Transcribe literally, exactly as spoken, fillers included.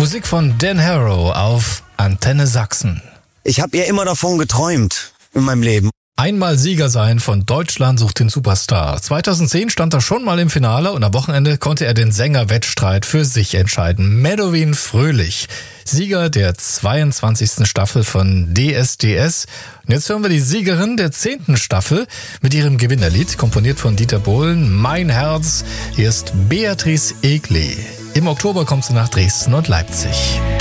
Musik von Dan Harrow auf Antenne Sachsen. Ich habe ja immer davon geträumt in meinem Leben. Einmal Sieger sein von Deutschland sucht den Superstar. zweitausendzehn stand er schon mal im Finale und am Wochenende konnte er den Sänger-Wettstreit für sich entscheiden. Medowin Fröhlich, Sieger der zweiundzwanzigsten Staffel von D S D S. Und jetzt hören wir die Siegerin der zehnten Staffel mit ihrem Gewinnerlied, komponiert von Dieter Bohlen, Mein Herz. Hier ist Beatrice Egli. Im Oktober kommt sie nach Dresden und Leipzig.